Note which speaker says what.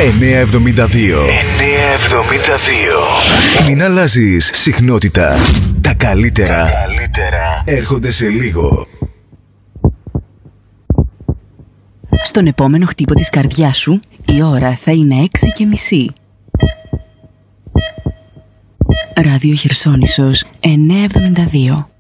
Speaker 1: 972. Μην αλλάζεις συχνότητα. Τα καλύτερα έρχονται σε λίγο.
Speaker 2: Στον επόμενο χτύπο της καρδιάς σου, η ώρα θα είναι 6:30. Ράδιο Χερσόνησος 972.